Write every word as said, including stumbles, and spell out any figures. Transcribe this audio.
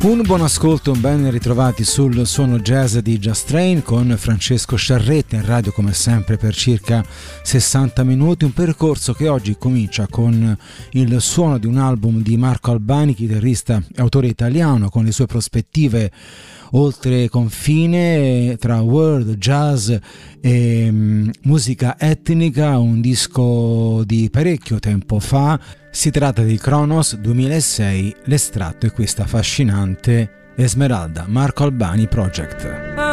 Un buon ascolto, ben ritrovati sul suono jazz di Just Train con Francesco Sciarretta in radio come sempre per circa sessanta minuti, un percorso che oggi comincia con il suono di un album di Marco Albani, chitarrista e autore italiano, con le sue prospettive oltre confine tra world, jazz e um, musica etnica, un disco di parecchio tempo fa. Si tratta di Kronos duemilasei, l'estratto è questa affascinante Esmeralda Marco Albani Project.